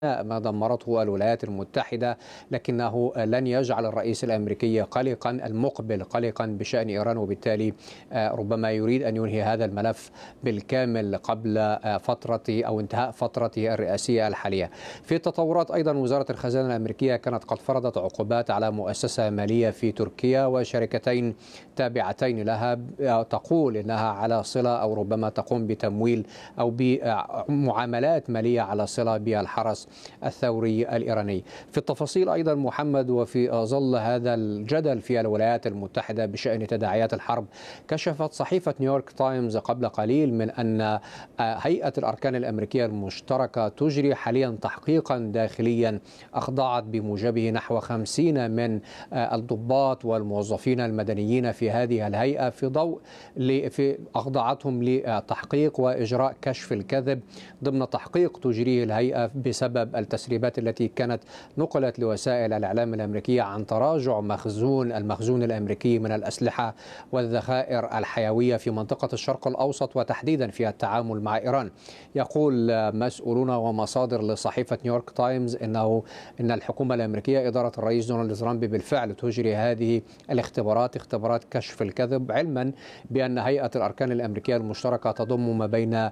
ما دمرته الولايات المتحدة، لكنه لن يجعل الرئيس الأمريكي المقبل قلقا بشأن إيران، وبالتالي ربما يريد أن ينهي هذا الملف بالكامل قبل فترة أو انتهاء فترته الرئاسية الحالية. في تطورات أيضا، وزارة الخزانة الأمريكية كانت قد فرضت عقوبات على مؤسسة مالية في تركيا وشركتين تابعتين لها تقول إنها على صلة أو ربما تقوم بتمويل أو بمعاملات مالية على صلة بالحرس الثوري الإيراني. في التفاصيل أيضا محمد، وفي ظل هذا الجدل في الولايات المتحدة بشأن تداعيات الحرب، كشفت صحيفة نيويورك تايمز قبل قليل من أن هيئة الأركان الأمريكية المشتركة تجري حاليا تحقيقا داخليا أخضعت بموجبه نحو 50 من الضباط والموظفين المدنيين في هذه الهيئة في أخضعتهم لتحقيق وإجراء كشف الكذب ضمن تحقيق تجريه الهيئة بسبب التسريبات التي كانت نقلت لوسائل الإعلام الأمريكية عن تراجع المخزون الأمريكي من الأسلحة والذخائر الحيوية في منطقة الشرق الأوسط، وتحديدا في التعامل مع إيران. يقول مسؤولون ومصادر لصحيفة نيويورك تايمز إن الحكومة الأمريكية إدارة الرئيس دونالد ترامب بالفعل تجري هذه اختبارات كشف الكذب، علما بأن هيئة الأركان الأمريكية المشتركة تضم ما بين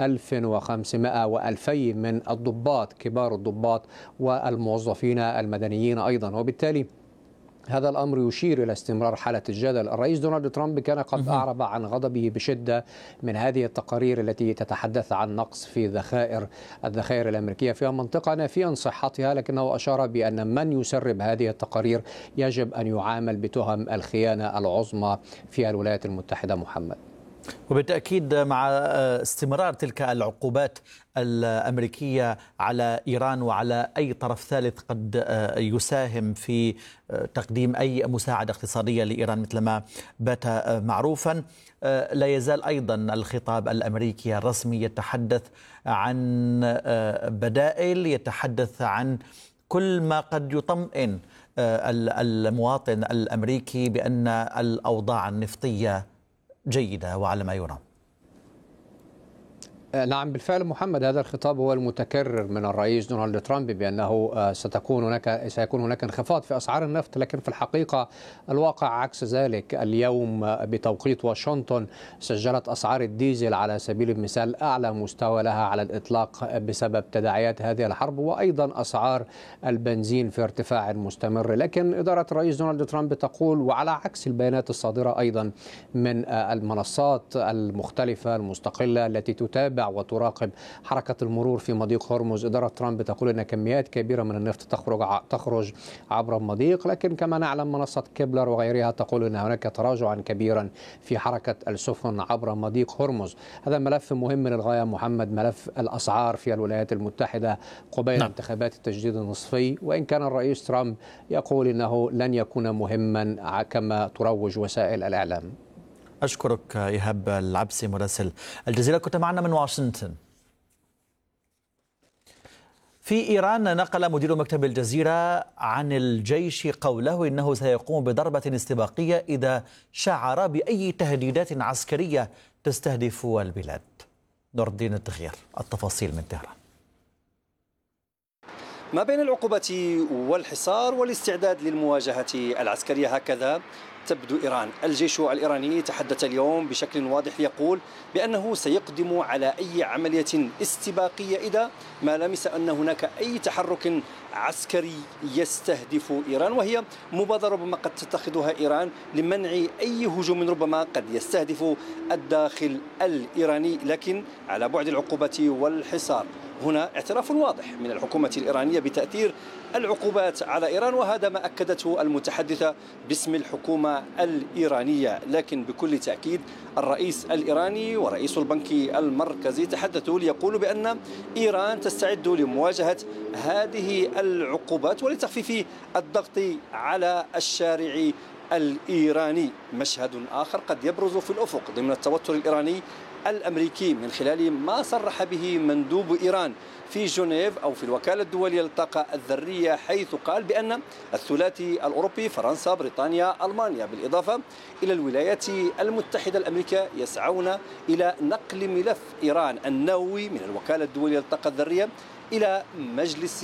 1500 و2000 من الضباط، كبار الضباط والموظفين المدنيين أيضا. وبالتالي هذا الأمر يشير إلى استمرار حالة الجدل. الرئيس دونالد ترامب كان قد أعرب عن غضبه بشدة من هذه التقارير التي تتحدث عن نقص في الذخائر الأمريكية في المنطقة، نافيا صحتها، لكنه أشار بأن من يسرب هذه التقارير يجب أن يعامل بتهم الخيانة العظمى في الولايات المتحدة. محمد، وبالتأكيد مع استمرار تلك العقوبات الأمريكية على إيران وعلى أي طرف ثالث قد يساهم في تقديم أي مساعدة اقتصادية لإيران مثل ما بات معروفا، لا يزال أيضا الخطاب الأمريكي الرسمي يتحدث عن بدائل، يتحدث عن كل ما قد يطمئن المواطن الأمريكي بأن الأوضاع النفطية جيدة وعلى ما يرام. نعم بالفعل محمد، هذا الخطاب هو المتكرر من الرئيس دونالد ترامب بأنه سيكون هناك انخفاض في أسعار النفط، لكن في الحقيقة الواقع عكس ذلك. اليوم بتوقيت واشنطن سجلت أسعار الديزل على سبيل المثال أعلى مستوى لها على الإطلاق بسبب تداعيات هذه الحرب، وأيضا أسعار البنزين في ارتفاع مستمر. لكن إدارة الرئيس دونالد ترامب تقول، وعلى عكس البيانات الصادرة أيضا من المنصات المختلفة المستقلة التي تتابع وتراقب حركة المرور في مضيق هرمز، إدارة ترامب تقول أن كميات كبيرة من النفط تخرج عبر المضيق. لكن كما نعلم منصة كيبلر وغيرها تقول أن هناك تراجعا كبيرا في حركة السفن عبر مضيق هرمز. هذا ملف مهم للغاية محمد، ملف الأسعار في الولايات المتحدة قبيل انتخابات التجديد النصفي، وإن كان الرئيس ترامب يقول أنه لن يكون مهما كما تروج وسائل الإعلام. أشكرك إيهاب العبسي مراسل الجزيرة، كنت معنا من واشنطن. في إيران نقل مدير مكتب الجزيرة عن الجيش قوله إنه سيقوم بضربة استباقية إذا شعر بأي تهديدات عسكرية تستهدف البلاد. نور الدين التغيير، التفاصيل من طهران. ما بين العقوبة والحصار والاستعداد للمواجهة العسكرية، هكذا تبدو إيران. الجيش الإيراني تحدث اليوم بشكل واضح يقول بأنه سيقدم على أي عملية استباقية إذا ما لمس أن هناك أي تحرك عسكري يستهدف إيران، وهي مبادرة ربما قد تتخذها إيران لمنع أي هجوم ربما قد يستهدف الداخل الإيراني. لكن على بعد العقوبة والحصار هنا اعتراف واضح من الحكومة الإيرانية بتأثير العقوبات على إيران، وهذا ما أكدته المتحدثة باسم الحكومة الإيرانية. لكن بكل تأكيد الرئيس الإيراني ورئيس البنك المركزي تحدثوا ليقولوا بأن إيران تستعد لمواجهة هذه العقوبات ولتخفيف الضغط على الشارع الإيراني. مشهد آخر قد يبرز في الأفق ضمن التوتر الإيراني الأمريكي من خلال ما صرح به مندوب إيران في جنيف أو في الوكالة الدولية للطاقة الذرية، حيث قال بأن الثلاثي الأوروبي فرنسا بريطانيا ألمانيا بالإضافة إلى الولايات المتحدة الأمريكية يسعون إلى نقل ملف إيران النووي من الوكالة الدولية للطاقة الذرية إلى مجلس